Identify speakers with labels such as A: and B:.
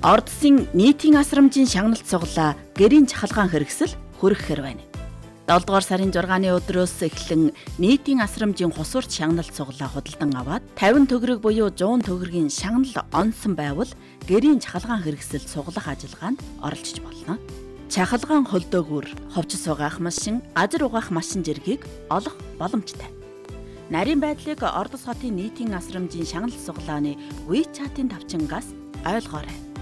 A: Ордсын нийтийн асрамжийн шагналт сугалаа гэрийн чахалгаан хэрэгсэл хүргэхээр байна. 7 дугаар сарын 6-ны өдрөөс эхлэн нийтийн асрамжийн хусурч шагналт сугалаа худалдан аваад 50 төгрөг буюу 100 төгрөгийн шагнал онсон байвал гэрийн чахалгаан хэрэгсэл сугалах ажиллагаанд оролцож болно. Чахалгаан холдоогүйр ховч сугаах машин, ажир угаах машин зэргийг олох боломжтой. Нарийн байдлыг Ордос хотын нийтийн асрамжийн шагналт сугалааны WeChat-ийн тавчингаас ойлгоорой.